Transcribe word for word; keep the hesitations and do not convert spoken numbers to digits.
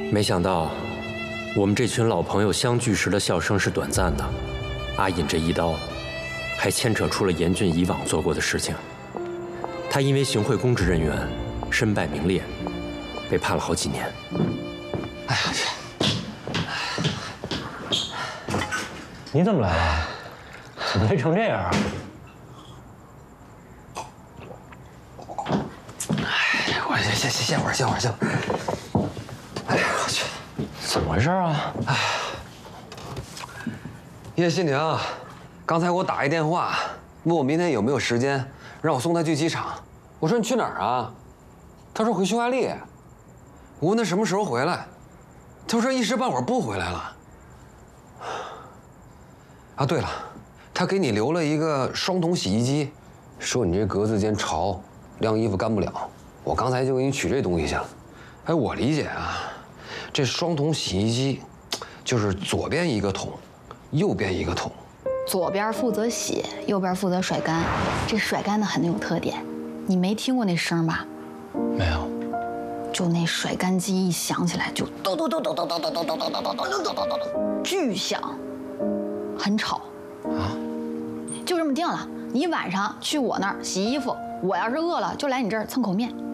没想到，我们这群老朋友相聚时的笑声是短暂的。阿隐这一刀，还牵扯出了严俊以往做过的事情。他因为行贿公职人员，身败名裂，被判了好几年。 哎呀，这，你怎么来了？怎么累成这样啊？哎，我歇歇歇歇会儿，歇会儿，歇会儿。哎呀，我去，怎么回事啊？哎， 叶新宁，刚才给我打一电话，问我明天有没有时间，让我送他去机场。我说你去哪儿啊？他说回匈牙利。我问他什么时候回来，他说一时半会儿不回来了。啊，对了，他给你留了一个双筒洗衣机，说你这格子间潮，晾衣服干不了。我刚才就给你取这东西去了。哎，我理解啊，这双筒洗衣机就是左边一个桶，右边一个桶。 左边负责洗，右边负责甩干。这甩干的很有特点，你没听过那声吧？ 没有。 就那甩干机一响起来，就咚咚咚咚咚咚咚咚咚咚咚咚咚咚咚咚，巨响，很吵。啊？就这么定了，你晚上去我那儿洗衣服，我要是饿了就来你这儿蹭口面。